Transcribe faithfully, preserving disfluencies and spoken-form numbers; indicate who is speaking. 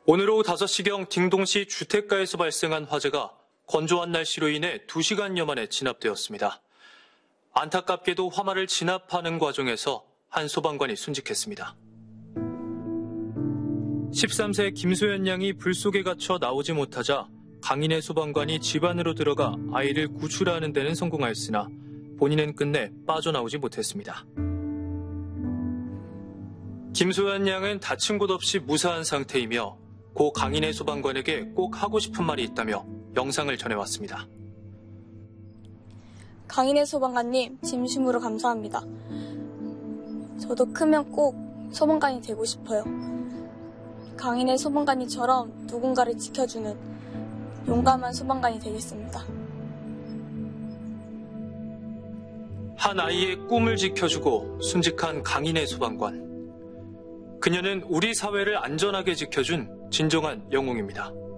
Speaker 1: 오늘 오후 다섯 시경 딩동시 주택가에서 발생한 화재가 건조한 날씨로 인해 두 시간여 만에 진압되었습니다. 안타깝게도 화마를 진압하는 과정에서 한 소방관이 순직했습니다. 십삼 세 김소연 양이 불 속에 갇혀 나오지 못하자 강인혜 소방관이 집 안으로 들어가 아이를 구출하는 데는 성공하였으나 본인은 끝내 빠져나오지 못했습니다. 김소연 양은 다친 곳 없이 무사한 상태이며 고 강인혜 소방관에게 꼭 하고 싶은 말이 있다며 영상을 전해왔습니다.
Speaker 2: 강인혜 소방관님, 진심으로 감사합니다. 저도 크면 꼭 소방관이 되고 싶어요. 강인혜 소방관님처럼 누군가를 지켜주는 용감한 소방관이 되겠습니다.
Speaker 1: 한 아이의 꿈을 지켜주고 순직한 강인혜 소방관. 그녀는 우리 사회를 안전하게 지켜준 진정한 영웅입니다.